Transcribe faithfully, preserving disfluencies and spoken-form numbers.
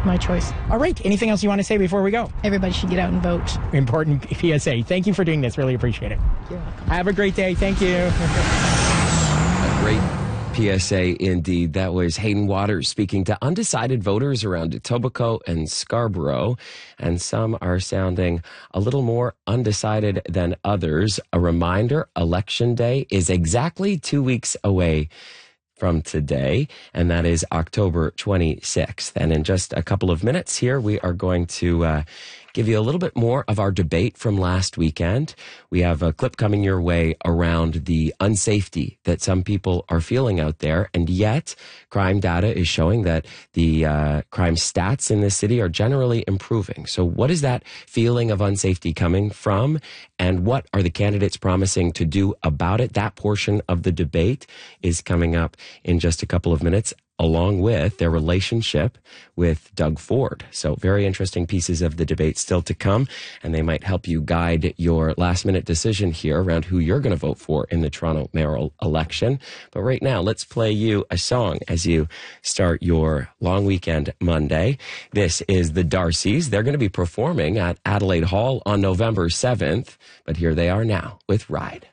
my choice. All right. Anything else you want to say before we go? Everybody should get out and vote. Important P S A. Thank you for doing this. Really appreciate it. You're welcome. Have a great day. Thank you. A great P S A indeed. That was Hayden Waters speaking to undecided voters around Etobicoke and Scarborough. And some are sounding a little more undecided than others. A reminder, Election Day is exactly two weeks away from today, and that is October twenty-sixth. And in just a couple of minutes here, we are going to uh, give you a little bit more of our debate from last weekend. We have a clip coming your way around the unsafety that some people are feeling out there, and yet crime data is showing that the uh, crime stats in this city are generally improving. So what is that feeling of unsafety coming from, and what are the candidates promising to do about it? That portion of the debate is coming up in just a couple of minutes, along with their relationship with Doug Ford. So very interesting pieces of the debate still to come, and they might help you guide your last minute decision here around who you're going to vote for in the Toronto mayoral election. But right now, let's play you a song as you start your long weekend Monday. This is the Darcys. They're going to be performing at Adelaide Hall on November seventh, but here they are now with Ride.